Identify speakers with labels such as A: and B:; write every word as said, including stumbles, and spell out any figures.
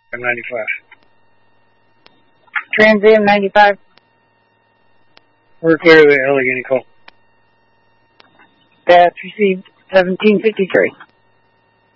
A: ninety-five.
B: Trans Am ninety-five.
A: We're clear to the Allegheny call.
B: That's received seventeen fifty-three.